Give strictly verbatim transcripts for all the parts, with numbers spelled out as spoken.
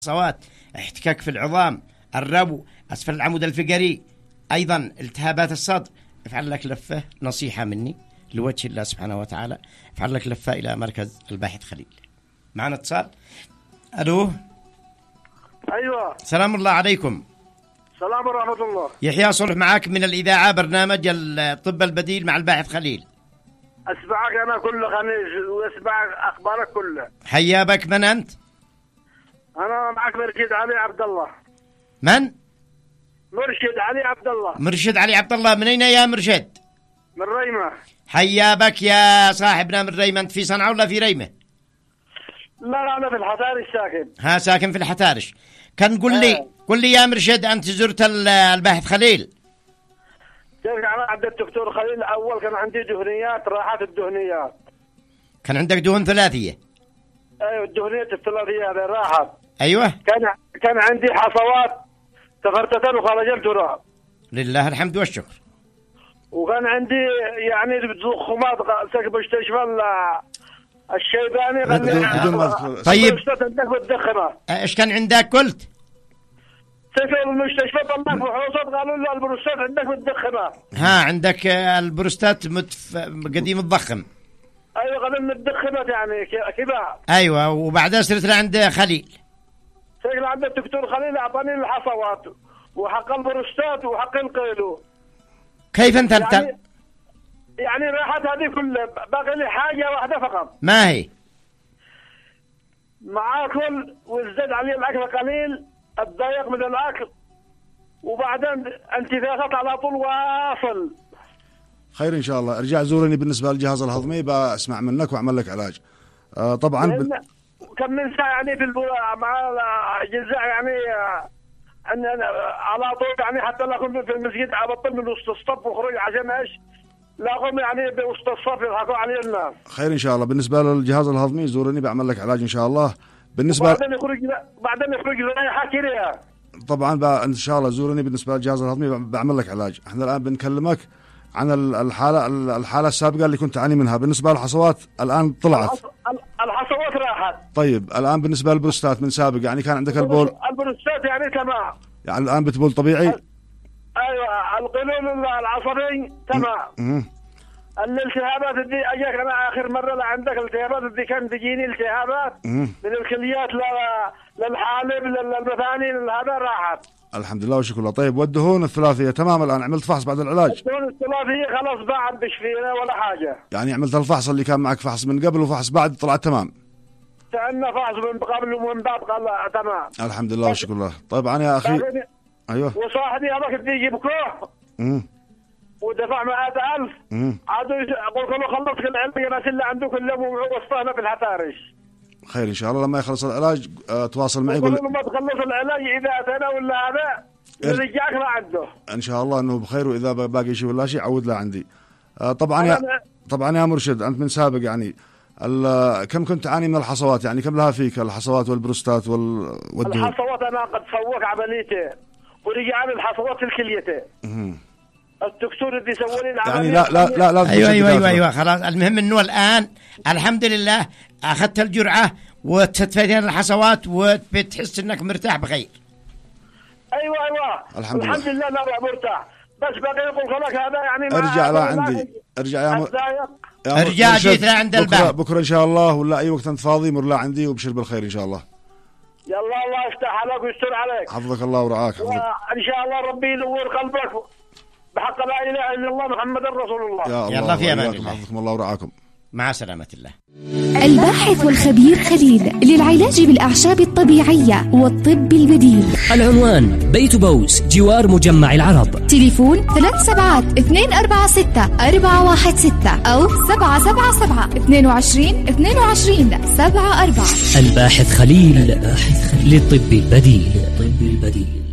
صوات، احتكاك في العظام، الربو، أسفل العمود الفقري، أيضا التهابات الصدر. افعل لك لفة، نصيحة مني لوجه الله سبحانه وتعالى، افعل لك لفة إلى مركز الباحث خليل. معنا اتصال. ألو. أيوة. سلام الله عليكم. سلام ورحمة الله. يحيى صلح معك من الإذاعة، برنامج الطب البديل مع الباحث خليل. أسمعك أنا كل خميس وأسمع أخبارك كلها. حيا بك. من أنت؟ أنا معك مرشد علي عبد الله. من؟ مرشد علي عبد الله. مرشد علي عبد الله. من أين يا مرشد؟ من ريمة. حيا بك يا صاحبنا من ريمة. أنت في صنعاء ولا في ريمة؟ لا لا أنا في الحتارش ساكن. ها ساكن في الحتارش. كان قل لي آه. قل لي يا مرشد، أنت زرت الباحث خليل؟ كيف أنا عند الدكتور خليل أول كان عندي دهنيات، راحت الدهنيات. كان عندك دهون ثلاثية؟ أيوة الدهنيات الثلاثية هذه راحت. أيوة. كان كان عندي حصوات تفرتتن وخرجت تراب. لله الحمد والشكر. وكان عندي يعني ضخامات سكب مستشفى الشيباني. بدون ما طيب ايش كان عندك قلت؟ سكب المستشفى طلعت فحوصات قالوا له البروستات عندك متضخمة. ها عندك البروستات متف... قديم الضخم. ايوه قديم متضخمة يعني كبار. ايوه وبعدها صرت لعند خليل. صرت عند الدكتور خليل اعطاني الحصوات وحق البروستات وحق القيلو. كيف انت انت يعني, يعني راحت هذه كلها، باقي لي حاجة واحدة فقط. ما هي؟ مع اكل وازداد علي الاكل قليل، اتضايق من الاكل وبعدين انتفاخات على طول واصل. خير ان شاء الله. ارجع زورني بالنسبه للجهاز الهضمي، بسمع منك واعمل لك علاج. آه طبعا ب... كم من ساعه يعني في البو... مع الاجزاء يعني ان على طول يعني حتى لا اكون في المسجد ابطل من وسط الصف وخروج عشان ايش؟ لا اقوم يعني بوسط الصف يضحكوا علي الناس. خير ان شاء الله. بالنسبه للجهاز الهضمي زورني بعمل لك علاج ان شاء الله. بالنسبه بعدين يخرج بعدين يخرج لي حكيريا. طبعا بقى ان شاء الله زورني بالنسبه للجهاز الهضمي بعمل لك علاج. احنا الان بنكلمك عن الحاله الحاله السابقه اللي كنت تعاني منها. بالنسبه للحصوات الان طلعت. الحصوات راحت. طيب الان بالنسبه للبروستات من سابق يعني كان عندك البول. البروستات يعني تمام. يعني الان بتبول طبيعي؟ ايوه القولون العصبي تمام. الالتهابات دي اجاك انا اخر مره لعندك الالتهابات دي كان تجيني التهابات من الكليات للحالب للمثاني هذا راحت الحمد لله وشكر الله. طيب والدهون الثلاثيه تمام الان عملت فحص بعد العلاج؟ الدهون الثلاثيه خلاص بعد مش فينا ولا حاجه. يعني عملت الفحص اللي كان معك فحص من قبل وفحص بعد طلعت تمام؟ سألنا فحص من قبل ومن بعد قال تمام الحمد لله وشكر الله. طبعا يا اخي ايوه وصاحبي هذاك بده يجيب كوح امم ودفع مئة ألف. عادوا قلت له خلص العلاج الناس اللي عنده كلهم ووصلنا في الحتارش. خير ان شاء الله. لما يخلص العلاج اه تواصل معي. قول له ما تخلص العلاج اذا اتينا ولا هذا نرجعك لعنده ان شاء الله انه بخير، واذا باقي شيء ولا شيء عود له عندي. اه طبعا يا طبعا يا مرشد انت من سابق يعني كم كنت تعاني من الحصوات؟ يعني كم لها فيك الحصوات والبروستات وال والدهون؟ الحصوات انا قد سوق عمليتين ورجع لي الحصوات في الكليتين. الدكتور اللي سوى لي العمليه يعني لا لا لا, لا ايوه ايوه ايوه ايوه خلاص. المهم انه الان الحمد لله اخذت الجرعه وتتفادين الحصوات وبتحس انك مرتاح بخير. ايوه ايوه الحمد, الحمد لله انا مرتاح. بس باقي يقول لك هذا يعني ارجع لا عندي ارجع يا, م... يا ارجع جيت لا عند الباب بكره, بكره ان شاء الله ولا اي وقت انت فاضي مر لا عندي وبشر بالخير ان شاء الله. يلا الله يفتح عليك ويستر عليك. حفظك الله ورعاك. حفظك ان شاء الله ربي ينور قلبك بحق لا اله الا الله محمد رسول الله. يا الله يلا في امان الله. حفظكم الله ورعاكم. مع سلامة الله. الباحث والخبير خليل للعلاج بالأعشاب الطبيعية والطب البديل. العنوان بيت بوس جوار مجمع العرب. تليفون ثلاث سبعات اثنين أربعة ستة أربعة واحد ستة أو سبعة سبعة سبعة اثنين وعشرين اثنين وعشرين سبعة أربعة. الباحث خليل للطب البديل. الطب البديل.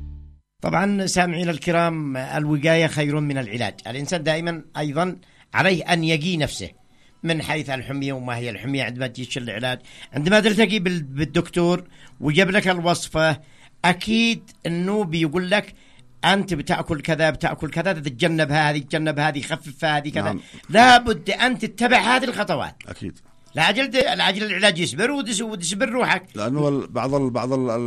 طبعا سامعين الكرام، الوقاية خير من العلاج. الإنسان دائما أيضا عليه أن يقي نفسه من حيث الحمية وما هي الحمية عندما تجيش العلاج. عندما تلتقي بالدكتور وجاب لك الوصفة أكيد أنه بيقول لك أنت بتأكل كذا بتأكل كذا، تتجنب هذه تتجنب هذه خفف هذه كذا. نعم. لابد أن تتبع هذه الخطوات. أكيد. لاجل لاجل العلاج يصبر وتسبر روحك، لانه بعض بعض